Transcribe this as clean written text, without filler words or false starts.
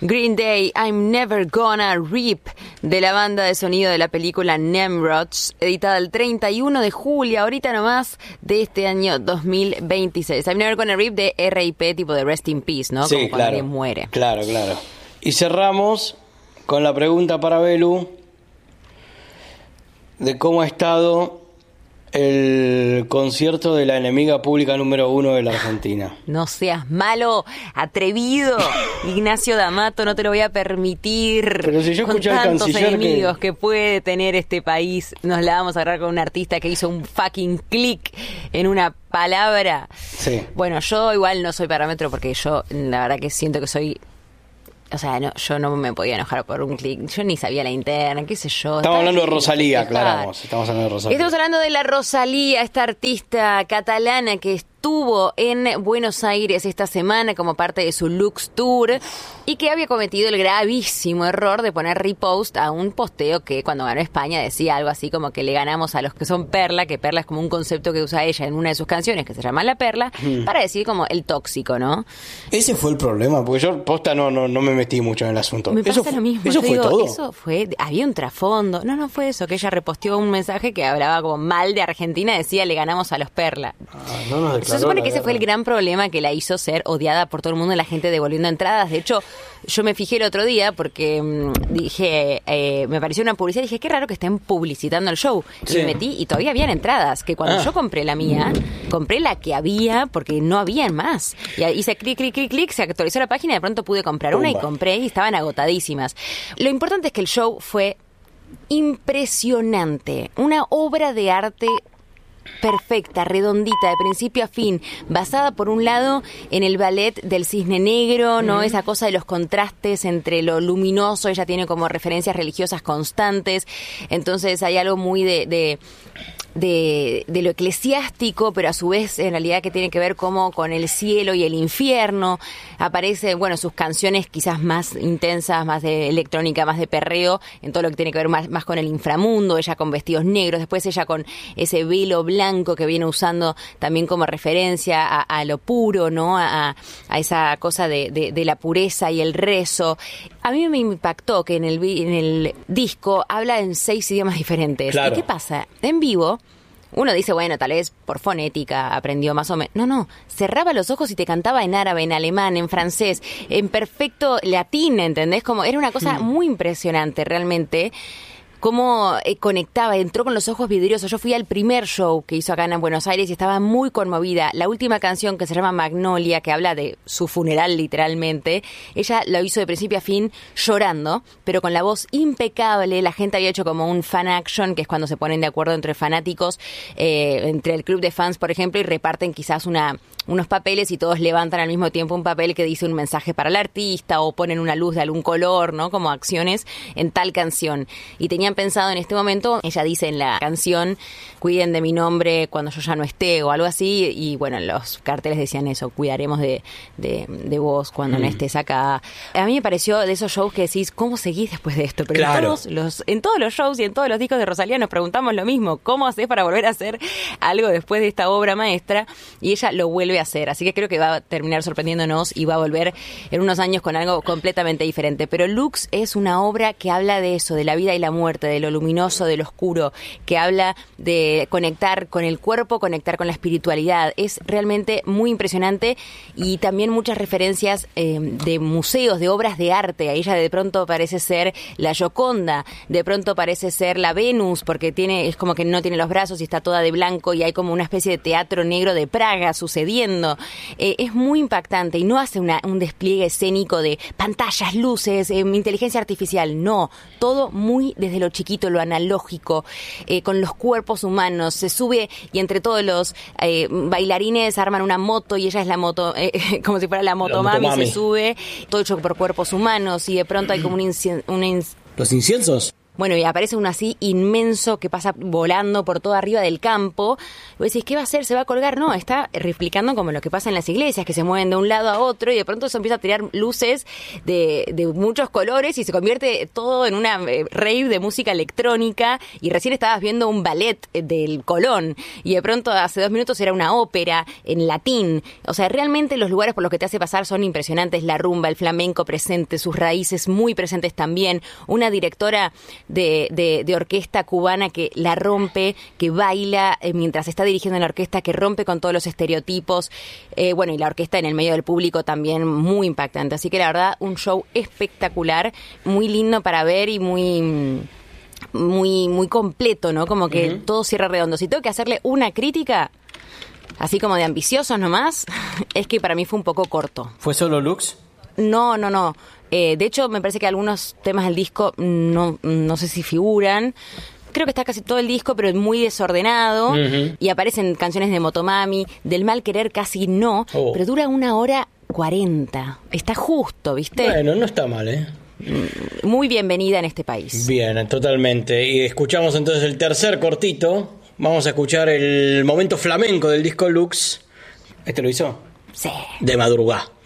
Green Day, I'm Never Gonna Rip, de la banda de sonido de la película Nemrods, editada el 31 de julio, ahorita nomás, de este año 2026. I'm Never Gonna Rip de R.I.P., tipo de Rest in Peace, ¿no? Sí, como cuando alguien muere. Claro. Y cerramos con la pregunta para Belu de cómo ha estado el concierto de la enemiga pública número 1 de la Argentina. No seas malo, atrevido, Ignacio D'Amato, no te lo voy a permitir. Pero si yo escuché con al tantos canciller enemigos que puede tener este país, nos la vamos a agarrar con un artista que hizo un fucking click en una palabra. Sí. Bueno, yo igual no soy parámetro porque yo la verdad que siento que soy... O sea, no, yo no me podía enojar por un clic. Yo ni sabía la interna, qué sé yo. Estamos hablando de Rosalía, aclaramos. Estamos hablando de la Rosalía, esta artista catalana que estuvo en Buenos Aires esta semana como parte de su Lux Tour y que había cometido el gravísimo error de poner repost a un posteo que cuando ganó España decía algo así como que le ganamos a los que son Perla, que Perla es como un concepto que usa ella en una de sus canciones que se llama La Perla, para decir como el tóxico, ¿no? Ese fue el problema, porque yo posta no me metí mucho en el asunto. Me pasa lo mismo. ¿Eso fue todo? Eso fue, había un trasfondo. No fue eso, que ella reposteó un mensaje que hablaba como mal de Argentina, decía le ganamos a los Perla. No nos declaró. Se supone que ese fue el gran problema que la hizo ser odiada por todo el mundo y la gente devolviendo entradas. De hecho, yo me fijé el otro día porque dije, me pareció una publicidad, dije, qué raro que estén publicitando el show. Sí. Y me metí y todavía habían entradas, que cuando yo compré la mía, compré la que había porque no habían más. Y hice clic, se actualizó la página y de pronto pude comprar una y compré y estaban agotadísimas. Lo importante es que el show fue impresionante, una obra de arte perfecta, redondita, de principio a fin, basada por un lado en el ballet del Cisne Negro, ¿no? Esa cosa de los contrastes entre lo luminoso, ella tiene como referencias religiosas constantes, entonces hay algo muy de lo eclesiástico, pero a su vez en realidad que tiene que ver como con el cielo y el infierno. Aparece, bueno, sus canciones quizás más intensas, más de electrónica, más de perreo, en todo lo que tiene que ver más con el inframundo, ella con vestidos negros, después ella con ese velo blanco que viene usando también como referencia a lo puro, ¿no? A esa cosa de la pureza y el rezo. A mí me impactó que en el disco habla en 6 idiomas diferentes. Claro. ¿Y qué pasa? En vivo, uno dice, bueno, tal vez por fonética aprendió más o menos. No, cerraba los ojos y te cantaba en árabe, en alemán, en francés, en perfecto latín, ¿entendés? Como era una cosa muy impresionante realmente. Cómo conectaba, entró con los ojos vidriosos. Yo fui al primer show que hizo acá en Buenos Aires y estaba muy conmovida. La última canción, que se llama Magnolia, que habla de su funeral literalmente, ella lo hizo de principio a fin llorando, pero con la voz impecable. La gente había hecho como un fan action, que es cuando se ponen de acuerdo entre fanáticos, entre el club de fans, por ejemplo, y reparten quizás unos papeles y todos levantan al mismo tiempo un papel que dice un mensaje para el artista o ponen una luz de algún color, ¿no? Como acciones en tal canción. Y tenían pensado en este momento, ella dice en la canción, cuiden de mi nombre cuando yo ya no esté o algo así, y bueno, los carteles decían eso, cuidaremos de vos cuando no estés acá. A mí me pareció de esos shows que decís, ¿cómo seguís después de esto? Pero claro. en todos los shows y en todos los discos de Rosalía nos preguntamos lo mismo, ¿cómo haces para volver a hacer algo después de esta obra maestra? Y ella lo vuelve a hacer, así que creo que va a terminar sorprendiéndonos y va a volver en unos años con algo completamente diferente. Pero Lux es una obra que habla de eso, de la vida y la muerte, de lo luminoso, de lo oscuro, que habla de conectar con el cuerpo, conectar con la espiritualidad. Es realmente muy impresionante y también muchas referencias de museos, de obras de arte. A ella de pronto parece ser la Gioconda, de pronto parece ser la Venus, porque es como que no tiene los brazos y está toda de blanco y hay como una especie de teatro negro de Praga sucediendo. Es muy impactante y no hace un despliegue escénico de pantallas, luces, inteligencia artificial, no. Todo muy desde lo chiquito, lo analógico, con los cuerpos humanos. Se sube y entre todos los bailarines arman una moto y ella es la moto, como si fuera la motomami, se sube, todo hecho por cuerpos humanos y de pronto hay como ¿Los inciensos? Bueno, y aparece uno así inmenso que pasa volando por todo arriba del campo. Y vos decís, ¿qué va a hacer? ¿Se va a colgar? No, está replicando como lo que pasa en las iglesias, que se mueven de un lado a otro y de pronto eso empieza a tirar luces de muchos colores y se convierte todo en una rave de música electrónica. Y recién estabas viendo un ballet del Colón y de pronto hace 2 minutos era una ópera en latín. O sea, realmente los lugares por los que te hace pasar son impresionantes. La rumba, el flamenco presente, sus raíces muy presentes también. Una directora de orquesta cubana que la rompe, que baila mientras está dirigiendo la orquesta, que rompe con todos los estereotipos. Bueno, y la orquesta en el medio del público también muy impactante. Así que la verdad, un show espectacular, muy lindo para ver y muy completo, ¿no? Como que todo cierra redondo. Si tengo que hacerle una crítica, así como de ambiciosos nomás, es que para mí fue un poco corto. ¿Fue solo Lux? No. De hecho, me parece que algunos temas del disco no sé si figuran. Creo que está casi todo el disco, pero es muy desordenado. Y aparecen canciones de Motomami, del Mal Querer casi no, pero dura 1:40. Está justo, ¿viste? Bueno, no está mal, ¿eh? Muy bienvenida en este país. Bien, totalmente. Y escuchamos entonces el tercer cortito. Vamos a escuchar el momento flamenco del disco Lux. ¿Este lo hizo? Sí. De madrugada.